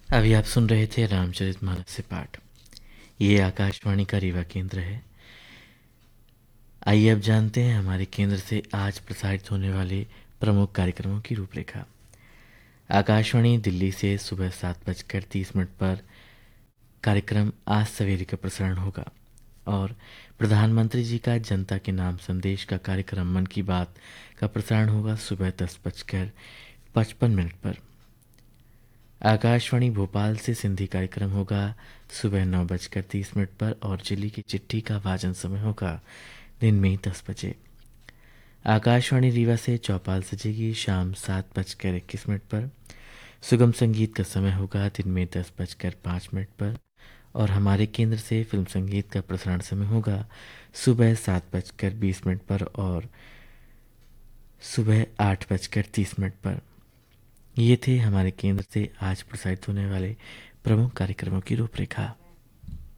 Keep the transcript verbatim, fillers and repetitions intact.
अभी आप सुन रहे थे रामचरितमानस से पाठ। ये आकाशवाणी का रीवा केंद्र है। आइए अब जानते हैं हमारे केंद्र से आज प्रसारित होने वाले प्रमुख कार्यक्रमों की रूपरेखा। आकाशवाणी दिल्ली से सुबह सात बजकर तीस मिनट पर कार्यक्रम आज सवेरे का प्रसारण होगा और प्रधानमंत्री जी का जनता के नाम संदेश का कार्यक्रम मन की बात का प्रसारण होगा सुबह दस बजकर पचपन मिनट पर। आकाशवाणी भोपाल से सिंधी कार्यक्रम होगा सुबह नौ बजकर तीस मिनट पर और जिले की चिट्ठी का वाचन समय होगा दिन में दस बजे। आकाशवाणी रीवा से चौपाल सजेगी शाम सात बजकर इक्कीस मिनट पर। सुगम संगीत का समय होगा दिन में दस बजकर पाँच मिनट पर और हमारे केंद्र से फिल्म संगीत का प्रसारण समय होगा सुबह सात बजकर बीस मिनट पर और सुबह आठ बजकर तीस मिनट पर। ये थे हमारे केंद्र से आज प्रसारित होने वाले प्रमुख कार्यक्रमों की रूपरेखा।